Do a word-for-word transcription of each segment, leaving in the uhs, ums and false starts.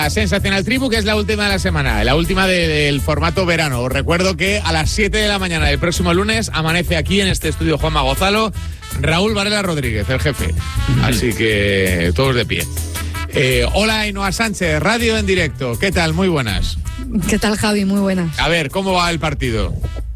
La Sensacional Tribu, que es la última de la semana, la última de, del formato verano. Os recuerdo que a las siete de la mañana del próximo lunes amanece aquí en este estudio Juanma Gozalo, Raúl Varela Rodríguez, el jefe. Así que todos de pie. Eh, hola, Ainhoa Sánchez, radio en directo. ¿Qué tal? Muy buenas. ¿Qué tal, Javi? Muy buenas. A ver, ¿cómo va el partido?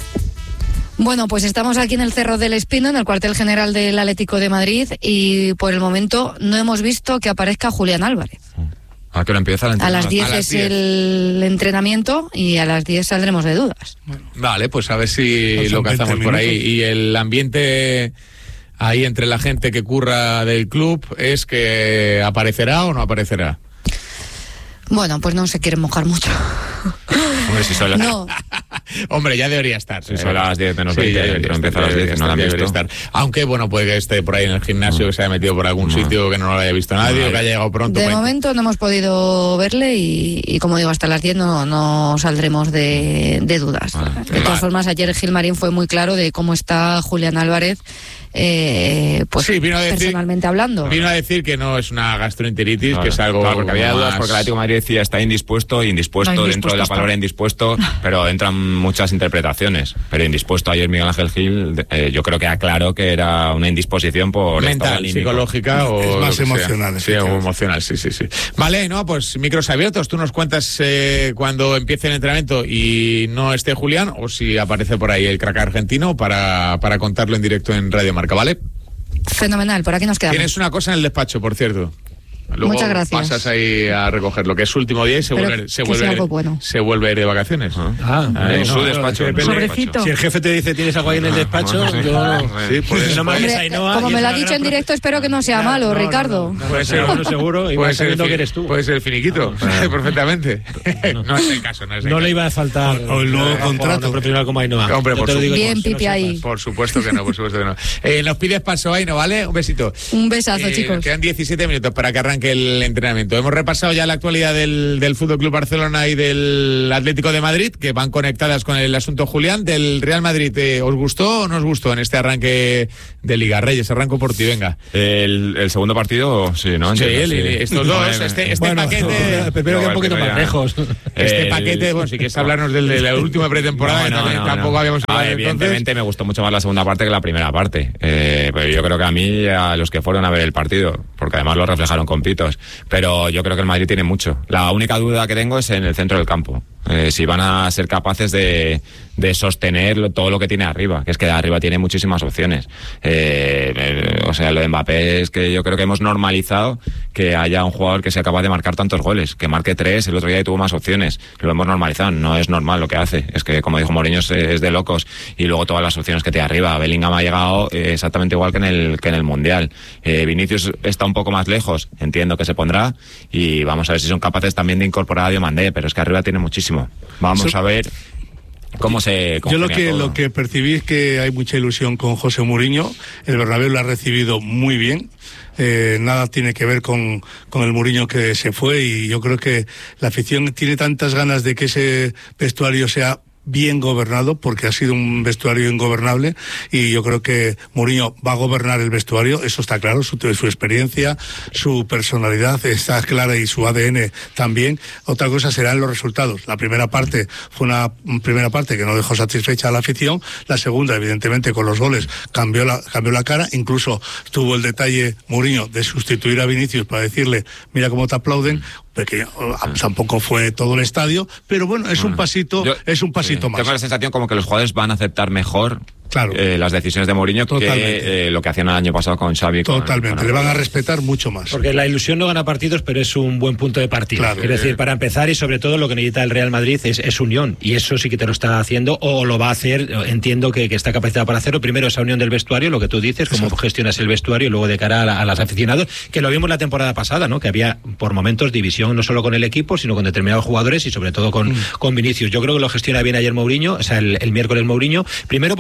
Bueno, pues estamos aquí en el Cerro del Espino, en el cuartel general del Atlético de Madrid, y por el momento no hemos visto que aparezca Julián Álvarez. ¿A qué hora empieza el entrenamiento? A las diez es diez. El entrenamiento y a las diez saldremos de dudas. Bueno, vale, pues a ver si lo cazamos por ahí. Y el ambiente ahí entre la gente que curra del club es que aparecerá o no aparecerá. Bueno, pues no se quieren mojar mucho. Hombre, si son las... No. Hombre, ya debería estar. Si son las diez menos veinte, sí, pero empieza a las diez, no la han visto. Estar. Aunque, bueno, puede que esté por ahí en el gimnasio, que se haya metido por algún no. sitio que no lo haya visto nadie, no, o que haya llegado pronto. De momento no hemos podido verle y, y como digo, hasta las diez no, no saldremos de, de dudas. Vale. De todas vale. formas, ayer Gilmarín fue muy claro de cómo está Julián Álvarez. Eh, pues sí, vino a decir, personalmente hablando. Vino a decir que no es una gastroenteritis, claro, que es algo. Claro, porque había más... dudas, porque el Atlético de Madrid decía está indispuesto, indispuesto, no, dentro de la palabra indispuesto, pero entran muchas interpretaciones. Pero indispuesto, ayer Miguel Ángel Gil, eh, yo creo que aclaró que era una indisposición por mental, psicológica o. Es más emocional, sí, o emocional, sí, sí, sí. Vale, no, pues micros abiertos. Tú nos cuentas eh, cuando empiece el entrenamiento y no esté Julián, o si aparece por ahí el crack argentino para, para contarlo en directo en Radio Marca. ¿Vale? Fenomenal, por aquí nos quedamos. Tienes una cosa en el despacho, por cierto. Luego Muchas gracias. Pasas ahí a recoger lo que es su último día y se vuelve, se vuelve, bueno. se vuelve a ir de vacaciones. Ah, ah en no, su no, despacho. No, Sobrecito. Si el jefe te dice tienes algo ahí en el despacho, no, no, yo no. Sí, pues, no Hombre, Ainhoa, como me lo ha dicho en directo, espero que no sea malo, no, Ricardo. No, no, no, puede ser uno seguro y puede ser que eres tú. Puede ser el finiquito, no, perfectamente. No, no es el caso, no es el No caso. le iba a faltar o el nuevo contrato profesional como Ainhoa. Hombre, por supuesto. Bien, Pipi ahí. Por supuesto que no, por supuesto que no. Eh, nos pides paso, Aino, ¿vale? Un besito. Un besazo, eh, chicos. Quedan diecisiete minutos para que arranque el entrenamiento. Hemos repasado ya la actualidad del, del Fútbol Club Barcelona y del Atlético de Madrid, que van conectadas con el asunto Julián. Del Real Madrid, eh, ¿os gustó o no os gustó en este arranque de Liga? Reyes, arranco por ti, venga. El, el segundo partido, sí, ¿no? Sí, Entiendo, el, sí. estos dos, este, este bueno, paquete... Pero que un poquito más lejos. Este el, paquete, bueno, si quieres hablarnos del de la última pretemporada, no, no, también, no, tampoco no. habíamos hablado. Ah, evidentemente entonces... me gustó mucho más la segunda parte que la primera parte. Eh, pero yo creo que a mí, a los que fueron a ver el partido, porque además lo reflejaron con pitos, pero yo creo que el Madrid tiene mucho. La única duda que tengo es en el centro del campo. Eh, si van a ser capaces de, de sostener todo lo que tiene arriba, que es que de arriba tiene muchísimas opciones. Eh, eh, o sea, lo de Mbappé es que yo creo que hemos normalizado que haya un jugador que sea capaz de marcar tantos goles, que marque tres, el otro día tuvo más opciones, lo hemos normalizado, no es normal lo que hace, es que como dijo Mourinho es, es de locos, y luego todas las opciones que tiene arriba. Bellingham ha llegado eh, exactamente igual que en el, que en el Mundial. Eh, Vinicius está un poco más lejos, entiendo que se pondrá, y vamos a ver si son capaces también de incorporar a Diomandé, pero es que arriba tiene muchísimo. Vamos so, a ver cómo se... Yo lo que, lo que percibí es que hay mucha ilusión con José Mourinho. El Bernabéu lo ha recibido muy bien. Eh, nada tiene que ver con, con el Mourinho que se fue, y yo creo que la afición tiene tantas ganas de que ese vestuario sea bien gobernado, porque ha sido un vestuario ingobernable, y yo creo que Mourinho va a gobernar el vestuario, eso está claro, su, su experiencia, su personalidad está clara y su A D N también. Otra cosa serán los resultados. La primera parte fue una primera parte que no dejó satisfecha a la afición, la segunda evidentemente con los goles cambió la, cambió la cara, incluso tuvo el detalle Mourinho de sustituir a Vinicius para decirle mira cómo te aplauden, porque tampoco fue todo el estadio, pero bueno, es un pasito, Yo, es un pasito sí, más. Tengo la sensación como que los jugadores van a aceptar mejor claro. eh, las decisiones de Mourinho Totalmente. que eh, lo que hacían el año pasado con Xavi. Totalmente, con, con le van a respetar mucho más. Porque la ilusión no gana partidos, pero es un buen punto de partida. Claro, Quiero eh, decir, para empezar, y sobre todo lo que necesita el Real Madrid es, es unión, y eso sí que te lo está haciendo, o lo va a hacer, entiendo que, que está capacitado para hacerlo. Primero esa unión del vestuario, lo que tú dices, cómo Exacto. gestionas el vestuario, y luego de cara a, la, a los aficionados, que lo vimos la temporada pasada, ¿no? Que había por momentos división no solo con el equipo, sino con determinados jugadores y sobre todo con, mm. con Vinicius. Yo creo que lo gestiona bien ayer Mourinho, o sea, el, el miércoles Mourinho, primero por eso, por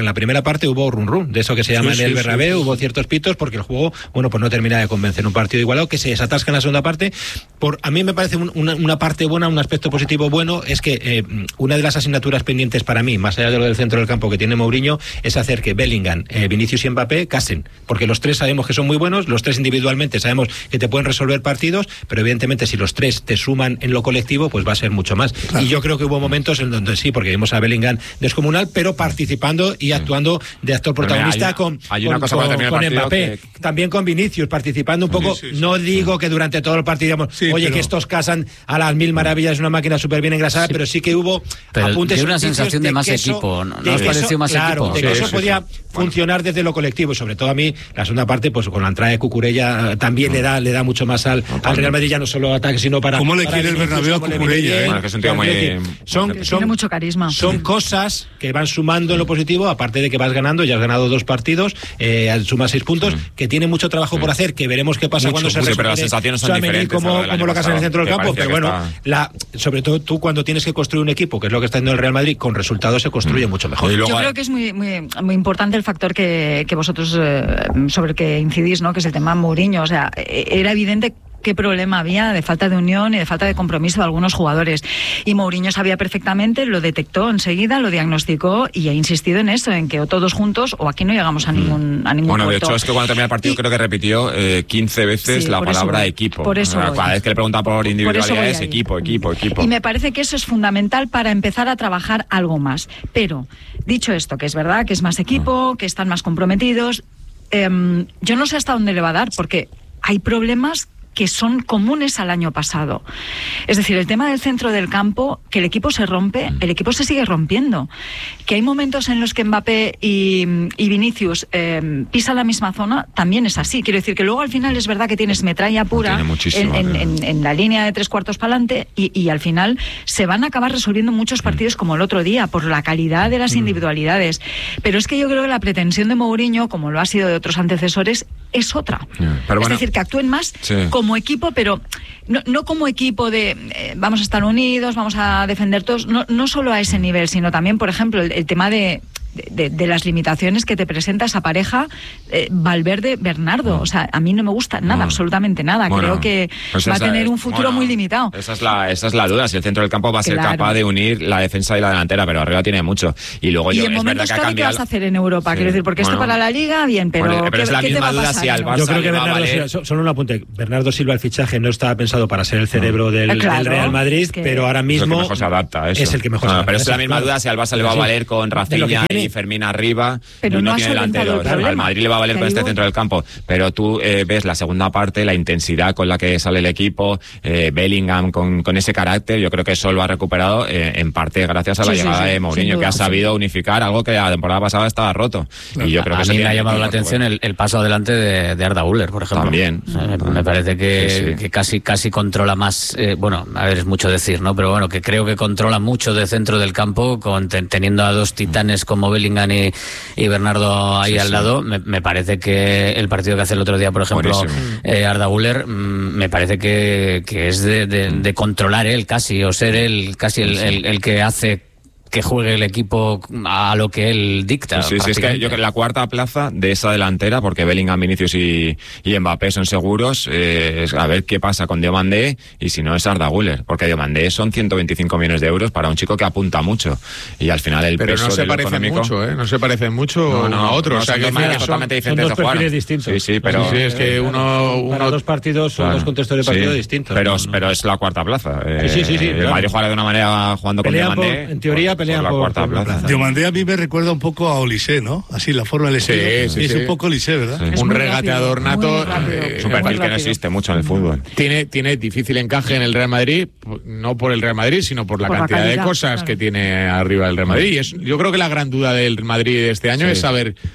en la primera parte hubo run run, de eso que se llama sí, en el sí, Bernabéu, sí, hubo ciertos pitos porque el juego, bueno, pues no termina de convencer. Un partido igualado que se desatasca en la segunda parte. Por, a mí me parece un, una, una parte buena, un aspecto positivo bueno, es que eh, una de las asignaturas pendientes para mí, más allá de lo del centro del campo que tiene Mourinho, es hacer que Bellingham, eh, Vinicius y Mbappé casen, porque los tres sabemos que son muy buenos, los tres individualmente sabemos que te pueden resolver partidos, pero evidentemente si los tres te suman en lo colectivo, pues va a ser mucho más. Claro. Y yo creo que hubo momentos en donde sí, porque vimos a Bellingham descomunal, pero participando y actuando de actor protagonista hay, con, hay una con, cosa con, con Mbappé, que... también con Vinicius, participando un poco. Sí, sí, sí. No digo que durante todo el partido digamos, sí, oye, pero... que estos casan a las mil maravillas, es una máquina súper bien engrasada, sí. pero sí que hubo pero apuntes. Hay una sensación de, de más eso, equipo, ¿no? ¿No os pareció más claro, equipo? De que sí, eso sí, podía sí. funcionar bueno. desde lo colectivo, y sobre todo a mí, la segunda parte, pues con la entrada de Cucurella también no. le da le da mucho más al, no, al Real Madrid, ya no solo ataque, sino para. ¿Cómo le para quiere el Bernabéu a Cucurella? Eh? Bueno, que es un tío muy. Son, son, tiene mucho carisma. Son cosas que van sumando en lo positivo, aparte de que vas ganando, ya has ganado dos partidos, eh, sumas seis puntos, sí. que tiene mucho trabajo sí. por hacer, que veremos qué pasa mucho, cuando se resuelve. Pero las sensaciones son diferentes. Como, como lo que hace en el centro del campo, pero bueno, está... la, sobre todo tú cuando tienes que construir un equipo, que es lo que está haciendo el Real Madrid, con resultados se construye mm. mucho mejor. Yo luego... creo que es muy, muy, muy importante el factor que, que vosotros eh, sobre el que incidís, ¿no? Que es el tema Mourinho. O sea, era evidente qué problema había de falta de unión y de falta de compromiso de algunos jugadores. Y Mourinho sabía perfectamente, lo detectó enseguida, lo diagnosticó y ha insistido en eso, en que o todos juntos o aquí no llegamos a ningún a ningún Bueno, puerto. de hecho es que cuando termina el partido y... creo que repitió eh, quince veces sí, la palabra equipo. Por eso o sea, cada vez que le pregunta por individualidades, por equipo, equipo, equipo. Y me parece que eso es fundamental para empezar a trabajar algo más. Pero, dicho esto, que es verdad, que es más equipo, que están más comprometidos, eh, yo no sé hasta dónde le va a dar, porque hay problemas que son comunes al año pasado. Es decir, el tema del centro del campo, que el equipo se rompe, el equipo se sigue rompiendo. Que hay momentos en los que Mbappé y, y Vinicius eh, pisan la misma zona, también es así. Quiero decir que luego al final es verdad que tienes metralla pura en, en, en, en la línea de tres cuartos para adelante y, y al final se van a acabar resolviendo muchos partidos como el otro día, por la calidad de las individualidades. Pero es que yo creo que la pretensión de Mourinho, como lo ha sido de otros antecesores, es otra. Pero es bueno, decir, que actúen más sí. como equipo, pero no, no como equipo de eh, vamos a estar unidos, vamos a defender todos, no, no solo a ese nivel, sino también, por ejemplo, el, el tema de, de, de las limitaciones que te presenta esa pareja eh, Valverde-Bernardo. O sea, a mí no me gusta nada, no. absolutamente nada. Bueno, creo que pues va a tener un futuro bueno, muy limitado. Esa es, la, esa es la duda, si el centro del campo va a ser claro. capaz de unir la defensa y la delantera, pero arriba tiene mucho. Y luego y yo, en es momentos verdad que ha cambiado... ¿qué vas a hacer en Europa? Sí. Quiero decir, porque bueno, esto para la Liga, bien, pero, bueno, pero ¿qué, es la ¿qué misma te va a duda pasar? Si al Barça yo creo que Bernardo valer... Silva, solo un apunte, Bernardo Silva el fichaje no estaba pensado para ser el cerebro del, claro, del Real Madrid, es que... pero ahora mismo es el que mejor se adapta a eso. Es el que mejor no, se adapta. Pero es la misma duda si al Barça le va a valer con Rafinha y Fermín arriba, pero no, no tiene delantero. Al Madrid le va a valer con este centro del campo, pero tú eh, ves la segunda parte, la intensidad con la que sale el equipo, eh, Bellingham con, con ese carácter, yo creo que eso lo ha recuperado eh, en parte gracias a la sí, llegada sí, sí, de Mourinho, que ha sabido sí. unificar algo que la temporada pasada estaba roto. Claro. Y yo creo a que mí me ha llamado la atención el, el paso adelante de, de Arda Güler, por ejemplo. También. O sea, me parece que, sí, sí. que casi casi controla más, eh, bueno, a ver, es mucho decir, ¿no? Pero bueno, que creo que controla mucho de centro del campo, con, ten, teniendo a dos titanes como Bellingham y, y Bernardo ahí sí, al sí. lado. Me, me parece que el partido que hace el otro día, por ejemplo, eh, Arda Güler, mmm, me parece que, que es de, de, de controlar él casi, o ser él casi el, el, el que hace que juegue el equipo a lo que él dicta. Sí, sí, es que yo creo que la cuarta plaza de esa delantera, porque Bellingham, Vinicius y, y Mbappé son seguros, eh, es a ver qué pasa con Diomandé y si no es Arda Güler, porque Diomandé son ciento veinticinco millones de euros para un chico que apunta mucho y al final el pero peso no se de parecen económico... mucho, ¿eh? No se parecen mucho no, no, a otros. No, o sea, son que dos maneras totalmente diferentes son dos de jugar. perfiles distintos. Sí, sí, pero... Sí, sí, es que uno... uno... Para dos partidos son claro. dos contextos de partido sí, distintos. Pero, no, no. pero es la cuarta plaza. Eh, sí, sí, sí. El claro. Madrid juega de una manera jugando pelean con Diomandé. Por, en teoría por, pelean por, por la cuarta por, plaza. plaza. Diomandé a mí me recuerda un poco a Olise, ¿no? Así, la forma del estilo. Sí, sí, es sí. un poco Olise, ¿verdad? Sí. Un regateador nato. Eh, es un perfil que no existe mucho en el fútbol. Tiene, tiene difícil encaje en el Real Madrid, no por el Real Madrid, sino por la por cantidad la calidad, de cosas claro. que tiene arriba el Real Madrid. Y es, yo creo que la gran duda del Madrid este año sí. es saber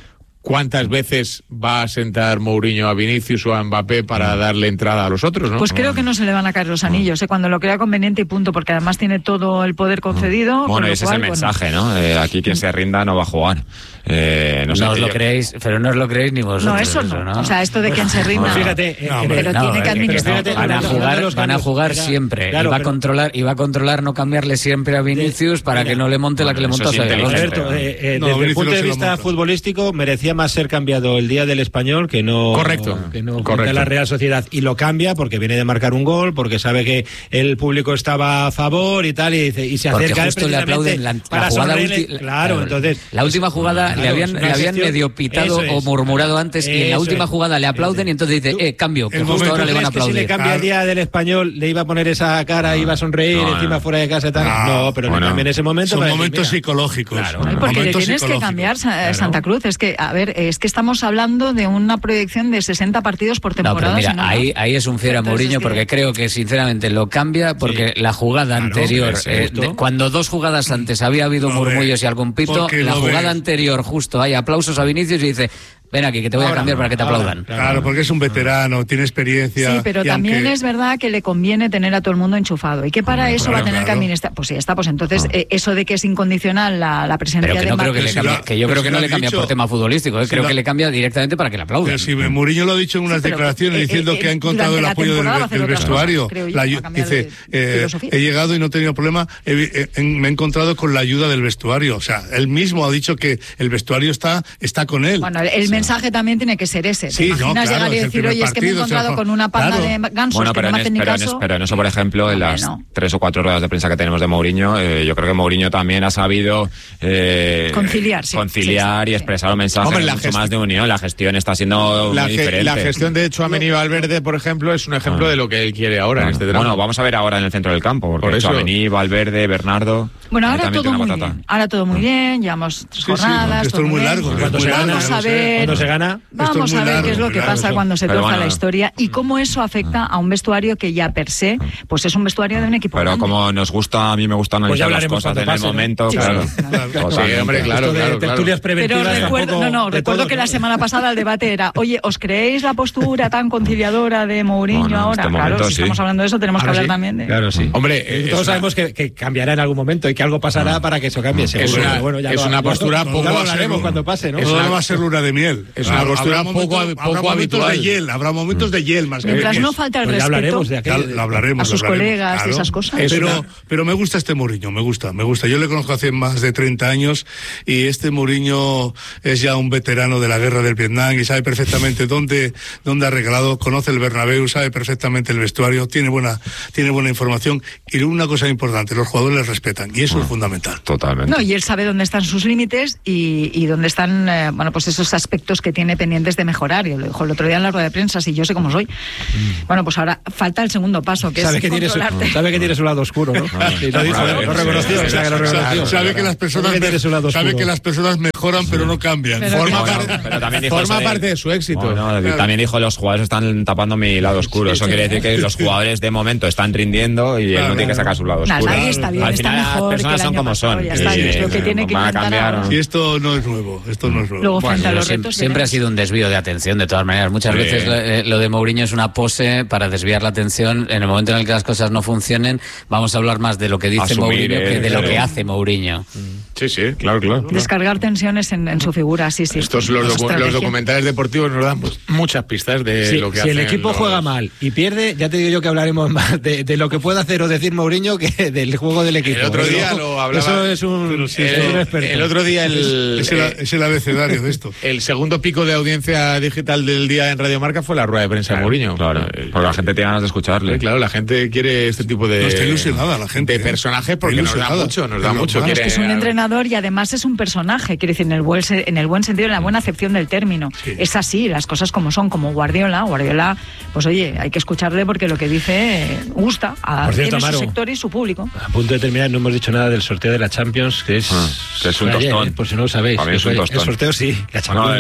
cuántas veces va a sentar Mourinho a Vinicius o a Mbappé para darle entrada a los otros, ¿no? Pues creo que no se le van a caer los anillos, ¿eh? Cuando lo crea conveniente y punto, porque además tiene todo el poder concedido. Bueno, ese cual, es el mensaje, bueno. ¿no? Eh, aquí quien se rinda no va a jugar. Eh, no, no sé, os lo yo... creéis, pero no os lo creéis ni vosotros. No, eso no. Eso, ¿no? O sea, esto de quien se rinda. Pues fíjate, no, eh, pero no, tiene que administrar. No, van a jugar, van a jugar siempre. Claro, y va a controlar, y va a controlar no cambiarle siempre a Vinicius para mira, que no le monte la que le montó a Alberto, eh, eh, no, desde el punto de vista futbolístico merecía más ser cambiado el día del Español que no correcto que no correcto. la Real Sociedad, y lo cambia porque viene de marcar un gol, porque sabe que el público estaba a favor y tal, y dice y se acerca porque justo le aplauden la, la jugada ulti- claro, entonces la última jugada claro, le habían le habían medio pitado es, o murmurado antes y en la última es. jugada le aplauden y entonces dice eh cambio que justo ahora le van a aplaudir. Que si le cambia el día del Español le iba a poner esa cara, ah, iba a sonreír no, encima no. fuera de casa y tal. No, no pero bueno, le cambia en ese momento. Son momentos decir, psicológicos. Claro, porque momentos le tienes que cambiar claro. Santa Cruz. Es que, a ver, es que estamos hablando de una proyección de sesenta partidos por temporada. No, pero mira, no, ahí, ahí es un fiera Mourinho es que... porque creo que sinceramente lo cambia porque sí. la jugada claro, anterior, eh, de, cuando dos jugadas antes había habido no, murmullos y algún pito, la jugada ves. anterior justo hay aplausos a Vinicius y dice... Ven aquí, que te voy ahora, a cambiar para que te ahora, aplaudan. Claro, porque es un veterano, tiene experiencia. Sí, pero también aunque... es verdad que le conviene tener a todo el mundo enchufado. Y que para ah, eso claro, va a tener claro. que administrar. Pues sí, está, pues entonces ah. eh, eso de que es incondicional la, la presencia pero que de no creo que, le cambie, que yo creo que no le cambia dicho, por tema futbolístico, ¿eh? creo la... que le cambia directamente para que le aplaudan. Pero si Mourinho lo ha dicho en unas sí, declaraciones eh, diciendo eh, que ha encontrado el apoyo del, del vestuario. Cosas, la, dice, eh, he llegado y no he tenido problema, he, he, me he encontrado con la ayuda del vestuario. O sea, él mismo ha dicho que el vestuario está, está con él. Bueno, el mensaje también tiene que ser ese. ¿Te sí, imaginas no, claro, llegar y decir, oye, es que me he encontrado con una panda claro. de gansos bueno, que no me hacen ni pero caso? En es, pero en eso, por ejemplo, en las no. tres o cuatro ruedas de prensa que tenemos de Mourinho, eh, yo creo que Mourinho también ha sabido eh, conciliar, sí, conciliar sí, sí, y expresar sí. un mensaje Hombre, mucho más de unión. La gestión está siendo la muy ge- diferente. La gestión de Tchouaméni y Valverde, por ejemplo, es un ejemplo ah. de lo que él quiere ahora bueno, en este tramo. Bueno, vamos a ver ahora en el centro del campo, porque por Tchouaméni, Valverde, Bernardo... Bueno, ahora todo muy bien. Ahora todo muy bien, llevamos tres jornadas. Esto es muy largo. Vamos a ver... Cuando se gana... Vamos a ver qué es lo que pasa cuando se troza bueno, la historia y cómo eso afecta a un vestuario que ya per se pues es un vestuario de un equipo pero grande. Como nos gusta, a mí me gusta analizar pues las cosas en pase, el momento ¿no? sí, claro, sí, claro. claro. Sí, hombre, claro, claro, claro. Pero recuerdo, no, no, recuerdo todo, que ¿no? la semana pasada el debate era, oye, ¿os creéis la postura tan conciliadora de Mourinho bueno, ahora? Este claro, momento, si sí. estamos hablando de eso tenemos ahora que hablar sí. también de... Claro, sí. Hombre, eh, todos sabemos que, que cambiará en algún momento y que algo pasará no. para que eso cambie. Es una, bueno, ya es una postura poco... Ya lo hablaremos cuando pase, ¿no? Eso no va a ser luna de miel. Es una postura poco habitual. Habrá momentos de hiel más que mientras no falta el pues respeto de ya, lo hablaremos, a sus lo hablaremos. colegas claro. y esas cosas pero, una... pero me gusta este Mourinho, me gusta, me gusta yo le conozco hace más de treinta años y este Mourinho es ya un veterano de la guerra del Vietnam y sabe perfectamente dónde, dónde ha regalado, conoce el Bernabéu, sabe perfectamente el vestuario, tiene buena, tiene buena información y una cosa importante, los jugadores le respetan y eso ah, es fundamental. Totalmente. No, y él sabe dónde están sus límites y, y dónde están eh, bueno, pues esos aspectos que tiene pendientes de mejorar. Y lo dijo el otro día en la rueda de prensa, si yo sé cómo soy. Mm. Bueno, pues ahora falta el segundo paso, que sabe es que tiene su, sabe que tiene su lado oscuro, ¿no? Sí, lo dijo, lo reconoció, o sea, que lo reconoció. Sabe que las personas que me, sabe que las personas mejoran, sí. pero no cambian. Pero forma que... parte, pero también dijo forma parte de su éxito. Bueno, claro. También dijo los jugadores están tapando mi lado oscuro. Sí, Eso sí, quiere decir que los jugadores de momento están rindiendo y claro, él no tiene que sacar su lado oscuro. Nadie está bien, Al está final mejor las personas son como son. Ya está, es lo que tiene que cambiar. Y esto no es nuevo, esto no es nuevo. Luego frente a los retos siempre ha sido un desvío de atención de todas maneras. Muchas veces lo de Mourinho es una pose para desviar la atención. En el momento en el que las cosas no funcionen, vamos a hablar más de lo que dice Asumir, Mourinho eh, que de claro. lo que hace Mourinho. Sí, sí, claro, claro. Descargar tensiones en, en su figura, sí, sí. Estos los, docu- los documentales deportivos nos dan muchas pistas de sí, lo que si hacen. Si el equipo los... juega mal y pierde, ya te digo yo que hablaremos más de, de lo que puede hacer o decir Mourinho que del juego del equipo. El otro día Eso, lo hablaba. Eso es un, sí, el, es un experto. El otro día el, es, el, es el abecedario de esto. El segundo pico de audiencia digital del día en Radio Marca fue la rueda de prensa claro, de Mourinho. Claro, porque la gente tiene ganas de escucharle. Sí, claro, la gente quiere este tipo de... No está ilusionada la gente. De personaje porque nos da mucho, nos da mucho. Es que es un entrenador y además es un personaje, quiere decir, en el buen, en el buen sentido, en la buena acepción del término. Sí. Es así, las cosas como son, como Guardiola. Guardiola, pues oye, hay que escucharle porque lo que dice eh, gusta a cierto, su sector y su público. A punto de terminar, no hemos dicho nada del sorteo de la Champions, que es... Ah, que es un tostón. Ayer, por si no lo sabéis. Es un el sorteo sí, la Champions no,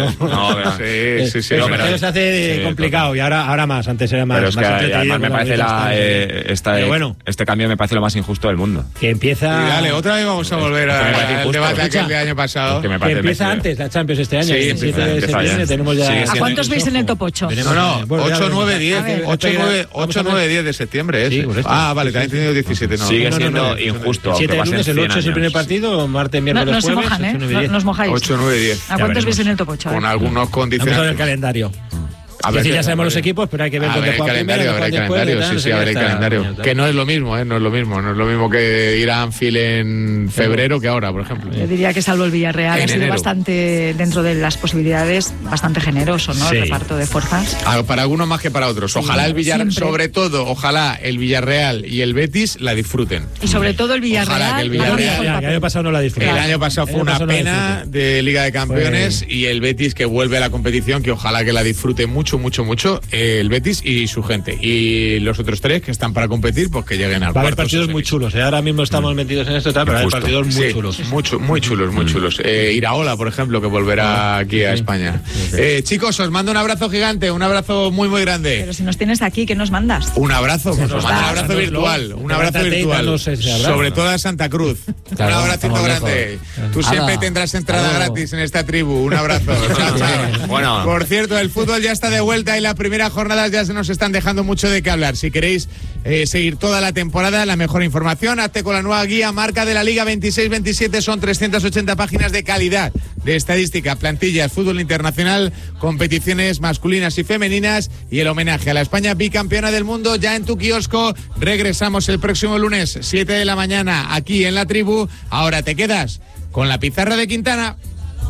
No, pero, sí, sí, sí. Pero, pero- pero se hace sí, complicado y ahora, ahora más, antes era más, Pero es que más entretenido además me con las parece vistas la, tan- eh, esta- Pero bueno. este cambio me parece lo más injusto del mundo. Que empieza... Y dale, otra vez vamos a volver Es que me parece a- al injusto. debate aquel Escucha, del año pasado. Es que me Que parece empieza me- antes la Champions este año. Sí, el empieza, siete de empieza ya. septiembre tenemos ya... Sigue ¿A siendo cuántos veis en el injusto. top ocho? Veremos. No, no, Bueno, ya ocho, veremos. nueve, diez. A ver. ocho, nueve, Vamos ocho, a ver. nueve, diez de septiembre, ese. Sí, correcto. Ah, vale, también he tenido diecisiete. No, Sigue No, no, siendo no, no. injusto. El siete aunque de lunes, pasen el ocho cien es el primer años. partido, martes, No, miércoles, no se jueves, mojan, ¿eh? ocho, nueve, No, diez. nos mojáis. ocho, nueve, diez. ¿A cuántos veremos. veis en el top ocho? Con algunos Vamos a ver el condicionantes. calendario. A Es ver decir, qué- ya sabemos los equipos, pero hay que ver A dónde ver el juega primero, calendario, a ver el dónde juega calendario, después, sí, tal, sí, no a sé ver el qué, hasta- calendario. tal. Que no es lo mismo, ¿eh? No es lo mismo. No es lo mismo que ir a Anfield en febrero que ahora, por ejemplo. Yo diría que salvo el Villarreal En ha sido enero. bastante, dentro de las posibilidades, bastante generoso, ¿no? Sí. El reparto de fuerzas. Ah, Para algunos más que para otros. Ojalá el Villarreal, Siempre. sobre todo, ojalá el Villarreal y el Betis la disfruten. Y sobre todo el Villarreal. Ojalá que el ha Villarreal- dirigido el Ya, que el papel. año pasado no la disfruté. El año pasado El fue año una pasado no la pena disfruté. de Liga de Campeones y el Betis que vuelve a la competición, que ojalá que la disfrute mucho, mucho, mucho, eh, el Betis y su gente. Y los otros tres que están para competir, pues que lleguen al Va a haber cuartos o partidos muy semis. chulos. ¿eh? Ahora mismo estamos metidos en esto, tal, pero hay Justo. partidos muy Sí, chulos. mucho, muy chulos, muy chulos. Eh, Iraola, por ejemplo, que volverá aquí a España. Eh, chicos, os mando un abrazo gigante, un abrazo muy, muy grande. Pero si nos tienes aquí, ¿qué nos mandas? Un abrazo, pues os nos mando un da, abrazo dánoslo. virtual, un abrazo Levántate y virtual. danos ese abrazo. Sobre todo a Santa Cruz. Claro, un abracito estamos grande. lejos. Tú siempre Hala. tendrás entrada Hasta luego. gratis en esta tribu. Un abrazo. Chao, chao. Bueno. Por cierto, el fútbol ya está de vuelta y las primeras jornadas ya se nos están dejando mucho de qué hablar. Si queréis eh, seguir toda la temporada, la mejor información, hazte con la nueva guía Marca de la Liga veintiséis veintisiete. Son trescientas ochenta páginas de calidad, de estadística, plantillas, fútbol internacional, competiciones masculinas y femeninas y el homenaje a la España bicampeona del mundo ya en tu kiosco. Regresamos el próximo lunes, siete de la mañana, aquí en la tribu. Ahora te quedas con la pizarra de Quintana.